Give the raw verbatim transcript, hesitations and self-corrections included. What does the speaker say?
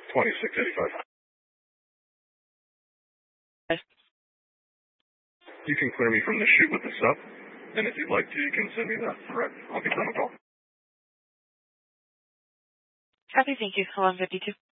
twenty-six eighty-five. Yes. You can clear me from the chute with the sub, and if you'd like to, you can send me that threat. I'll be on a call. Copy, thank you. one fifty-two.